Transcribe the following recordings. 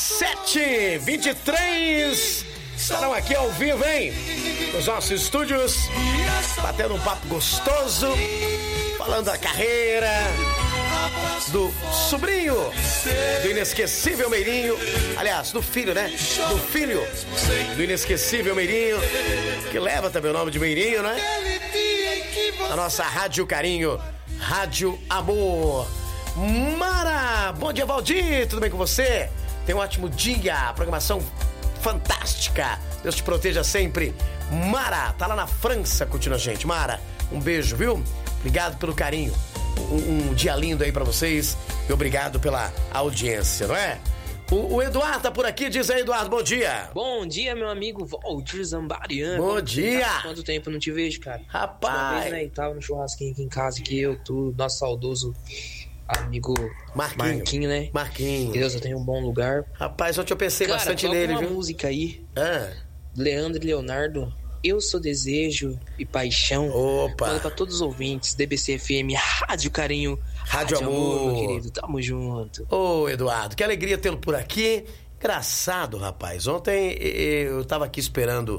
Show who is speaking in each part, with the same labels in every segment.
Speaker 1: 7h23. Estarão aqui ao vivo, hein? Nos nossos estúdios, batendo um papo gostoso, falando da carreira do sobrinho do inesquecível Meirinho. Aliás, do filho, né? Do filho do inesquecível Meirinho, que leva também o nome de Meirinho, né? A nossa Rádio Carinho, Rádio Amor. Mara, bom dia, Valdir, tudo bem com você? Tenha um ótimo dia, programação fantástica, Deus te proteja sempre. Mara, tá lá na França curtindo a gente. Mara, um beijo, viu? Obrigado pelo carinho, um dia lindo aí pra vocês e obrigado pela audiência, não é? O Eduardo tá por aqui, diz aí, Eduardo, bom dia.
Speaker 2: Bom dia, meu amigo Valdir Zambariano.
Speaker 1: Bom dia.
Speaker 2: Quanto tempo eu não te vejo, cara?
Speaker 1: Rapaz.
Speaker 2: Uma vez, né, tava no churrasquinho aqui em casa, que eu, tu, nosso saudoso amigo Marquinho, né?
Speaker 1: Marquinho.
Speaker 2: Que Deus, eu tenho um bom lugar.
Speaker 1: Rapaz, ontem eu pensei
Speaker 2: cara,
Speaker 1: bastante nele,
Speaker 2: uma
Speaker 1: viu?
Speaker 2: Música aí, Leandro e Leonardo, Eu Sou Desejo e Paixão.
Speaker 1: Opa.
Speaker 2: Manda pra todos os ouvintes, DBC FM, Rádio Carinho,
Speaker 1: Rádio Amor,
Speaker 2: meu querido, tamo junto.
Speaker 1: Ô, Eduardo, que alegria tê-lo por aqui. Engraçado, rapaz. Ontem eu tava aqui esperando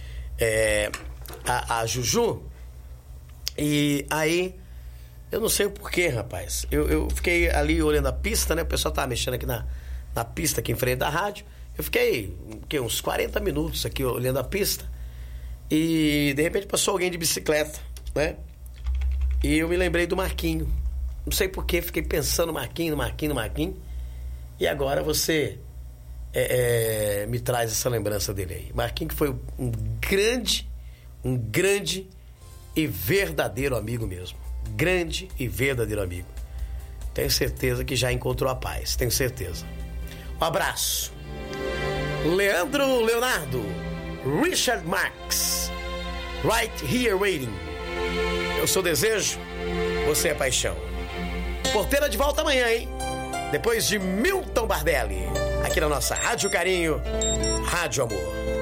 Speaker 1: a Juju. E aí, eu não sei o porquê, rapaz. Eu fiquei ali olhando a pista, né? O pessoal tava mexendo aqui na pista, aqui em frente da rádio. Eu fiquei uns 40 minutos aqui olhando a pista. E de repente passou alguém de bicicleta, né? E eu me lembrei do Marquinho. Não sei porquê, fiquei pensando no Marquinho. E agora você me traz essa lembrança dele aí. Marquinho, que foi um grande e verdadeiro amigo mesmo. Grande e verdadeiro amigo. Tenho certeza que já encontrou a paz. Tenho certeza. Um abraço. Leandro Leonardo, Richard Marx, Right Here Waiting. Eu sou desejo, você é paixão. Porteira de volta amanhã, hein? Depois de Milton Bardelli, aqui na nossa Rádio Carinho, Rádio Amor.